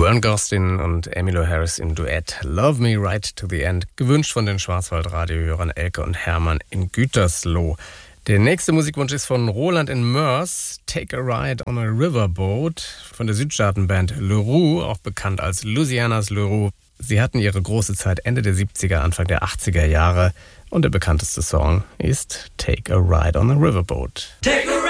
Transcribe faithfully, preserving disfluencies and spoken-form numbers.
Vern Gosdin und Emmylou Harris im Duett Love Me Right to the End, gewünscht von den Schwarzwald-Radiohörern Elke und Hermann in Gütersloh. Der nächste Musikwunsch ist von Roland in Moers, Take a Ride on a Riverboat, von der Südstaatenband Le Roux, auch bekannt als Louisianas Le Roux. Sie hatten ihre große Zeit Ende der siebziger, Anfang der achtziger Jahre und der bekannteste Song ist Take a Ride on a Riverboat. Take a